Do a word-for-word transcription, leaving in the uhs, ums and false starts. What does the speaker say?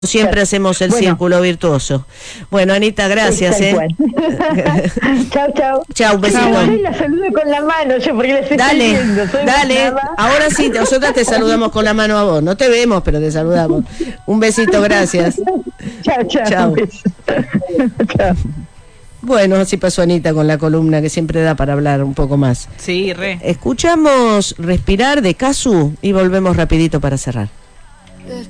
Siempre Claro. hacemos el Bueno. círculo virtuoso. Bueno, Anita, gracias. Sí, ¿eh? Chau, chau. Chau, besito. Yo la saludo con la mano, yo porque les estoy Dale, viendo. Soy dale. Gustava. Ahora sí, nosotras te saludamos con la mano a vos. No te vemos, pero te saludamos. Un besito, gracias. Chau, chau. Chau. Chau. Bueno, así pasó Anita con la columna que siempre da para hablar un poco más. Sí, re. Escuchamos Respirar de Casu y volvemos rapidito para cerrar.